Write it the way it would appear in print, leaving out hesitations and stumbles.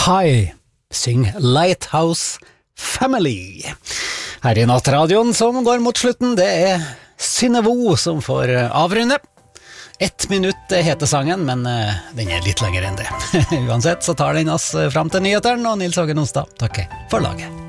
High syng Lighthouse Family. Her i nattradioen som går mot slutten, det er Synnøve som får avrunde. 1 minutt heter sangen, men den er litt lenger enn det. Uansett så tar den oss frem til nyheteren, og Nils Åge Nonstad takker for laget.